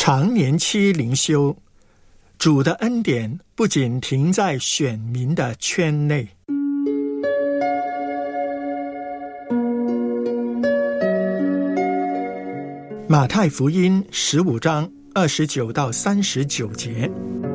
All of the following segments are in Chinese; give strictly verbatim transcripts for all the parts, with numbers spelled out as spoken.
常年期灵修，主的恩典不仅停在选民的圈内。马太福音十五章二十九到三十九节。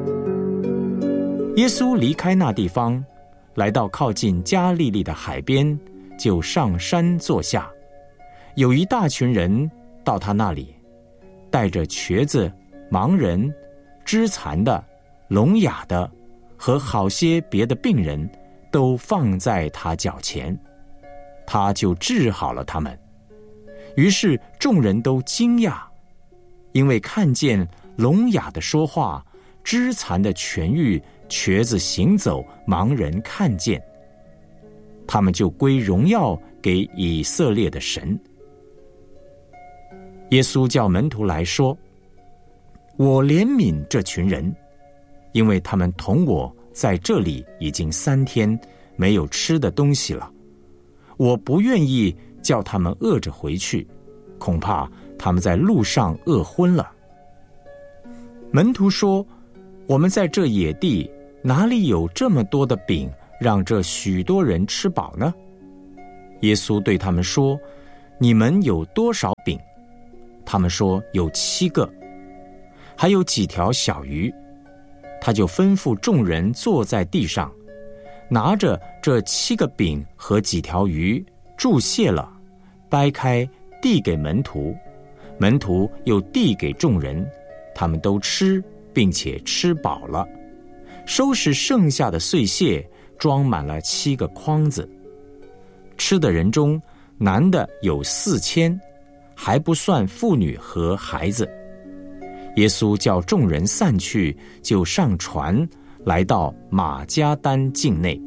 耶稣离开那地方，来到靠近加利利的海边，就上山坐下。有一大群人到他那里，带着瘸子、盲人、肢残的、聋哑的和好些别的病人，都放在他脚前，他就治好了他们。于是众人都惊讶，因为看见聋哑的说话，肢残的痊愈，瘸子行走，盲人看见，他们就归荣耀给以色列的神。耶稣叫门徒来说：我怜悯这群人，因为他们同我在这里已经三天没有吃的东西了，我不愿意叫他们饿着回去，恐怕他们在路上饿昏了。门徒说：我们在这野地哪里有这么多的饼，让这许多人吃饱呢？耶稣对他们说：你们有多少饼？他们说：有七个。还有几条小鱼？他就吩咐众人坐在地上，拿着这七个饼和几条鱼，注谢了，掰开递给门徒，门徒又递给众人，他们都吃，并且吃饱了，收拾剩下的碎屑，装满了七个筐子。吃的人中，男的有四千，还不算妇女和孩子。耶稣叫众人散去，就上船，来到马加丹境内。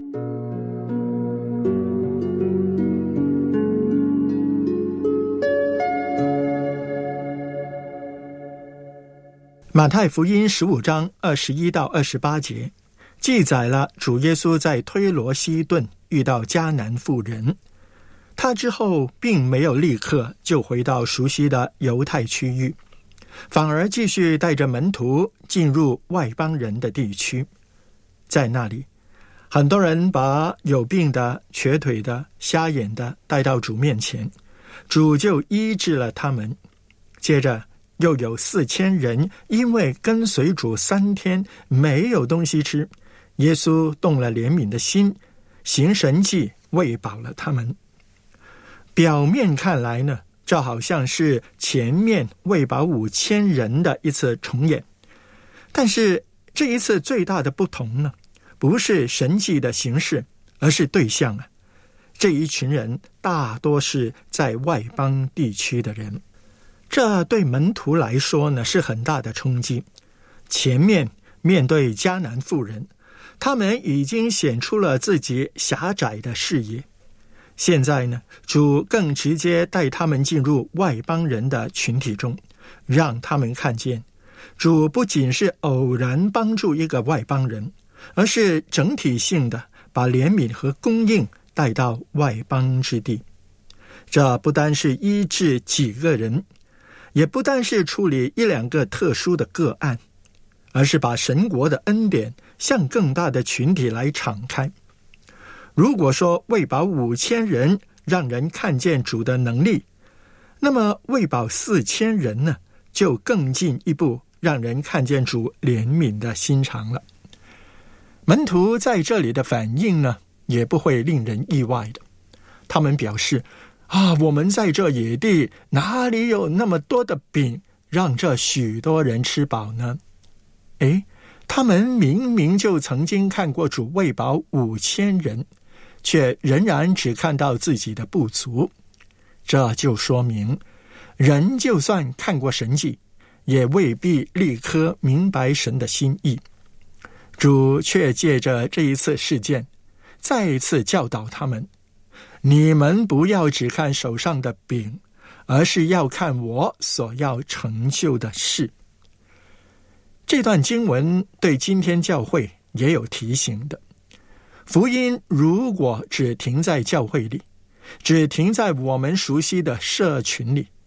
马太福音十五章二十一到二十八节记载了主耶稣在推罗西顿遇到迦南妇人，他之后并没有立刻就回到熟悉的犹太区域，反而继续带着门徒进入外邦人的地区。在那里，很多人把有病的、瘸腿的、瞎眼的带到主面前，主就医治了他们。接着又有四千人因为跟随主三天没有东西吃，耶稣动了怜悯的心，行神迹喂饱了他们。表面看来呢，这好像是前面喂饱五千人的一次重演，但是这一次最大的不同呢，不是神迹的形式，而是对象啊。这一群人大多是在外邦地区的人，这对门徒来说呢是很大的冲击。前面面对迦南妇人，他们已经显出了自己狭窄的视野。现在呢，主更直接带他们进入外邦人的群体中，让他们看见主不仅是偶然帮助一个外邦人，而是整体性的把怜悯和供应带到外邦之地。这不单是医治几个人，也不单是处理一两个特殊的个案，而是把神国的恩典向更大的群体来敞开。如果说喂饱五千人让人看见主的能力，那么喂饱四千人呢，就更进一步让人看见主怜悯的心肠了。门徒在这里的反应呢，也不会令人意外的。他们表示啊，我们在这野地哪里有那么多的饼，让这许多人吃饱呢？诶，他们明明就曾经看过主喂饱五千人，却仍然只看到自己的不足。这就说明，人就算看过神迹，也未必立刻明白神的心意。主却借着这一次事件，再一次教导他们：你们不要只看手上的饼，而是要看我所要成就的事。这段经文对今天教会也有提醒的。福音如果只停在教会里，只停在我们熟悉的社群里，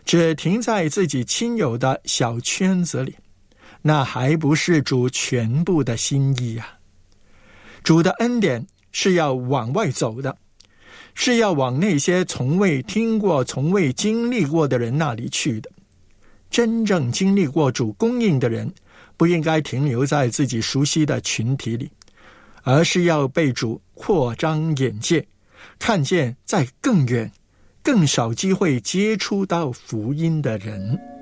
只停在自己亲友的小圈子里，那还不是主全部的心意啊！主的恩典是要往外走的，是要往那些从未听过、从未经历过的人那里去的。真正经历过主供应的人，不应该停留在自己熟悉的群体里，而是要被主扩张眼界，看见在更远、更少机会接触到福音的人。